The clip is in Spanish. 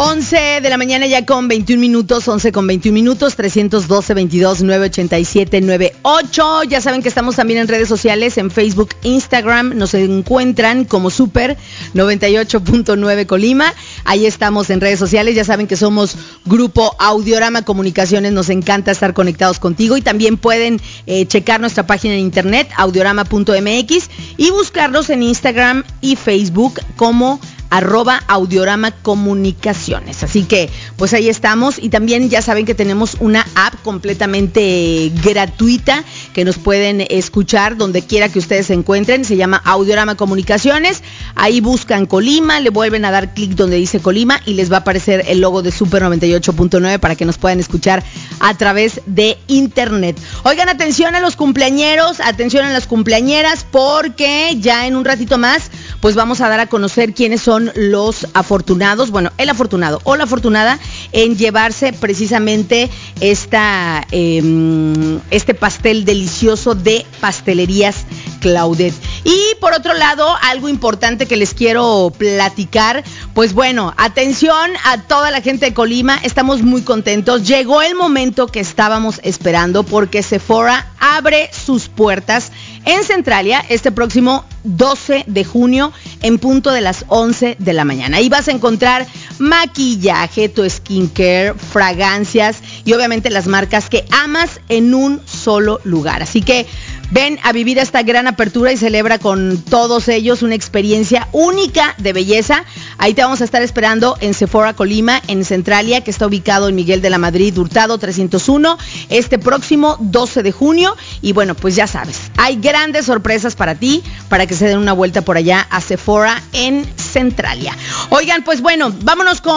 11 de la mañana ya con 21 minutos, 11 con 21 minutos, 312-22-987-98. Ya saben que estamos también en redes sociales, en Facebook, Instagram. Nos encuentran como Super 98.9 Colima. Ahí estamos en redes sociales. Ya saben que somos Grupo Audiorama Comunicaciones. Nos encanta estar conectados contigo. Y también pueden checar nuestra página en internet, audiorama.mx, y buscarnos en Instagram y Facebook como @Audiorama Comunicaciones. Así que pues ahí estamos, y también ya saben que tenemos una app completamente gratuita que nos pueden escuchar donde quiera que ustedes se encuentren. Se llama Audiorama Comunicaciones. Ahí buscan Colima, le vuelven a dar clic donde dice Colima y les va a aparecer el logo de Super 98.9 para que nos puedan escuchar a través de internet. Oigan, atención a los cumpleañeros, atención a las cumpleañeras, porque ya en un ratito más pues vamos a dar a conocer quiénes son los afortunados, bueno, el afortunado o la afortunada en llevarse precisamente este pastel delicioso de Pastelerías Claudet. Y por otro lado, algo importante que les quiero platicar, pues bueno, atención a toda la gente de Colima, estamos muy contentos. Llegó el momento que estábamos esperando, porque Sephora abre sus puertas en Centralia este próximo 12 de junio en punto de las 11 de la mañana. Ahí vas a encontrar maquillaje, tu skincare, fragancias y obviamente las marcas que amas en un solo lugar. Así que ven a vivir esta gran apertura y celebra con todos ellos una experiencia única de belleza. Ahí te vamos a estar esperando en Sephora Colima, en Centralia, que está ubicado en Miguel de la Madrid, Hurtado 301, este próximo 12 de junio. Y bueno, pues ya sabes, hay grandes sorpresas para ti, para que se den una vuelta por allá a Sephora en Centralia. Oigan, pues bueno, vámonos con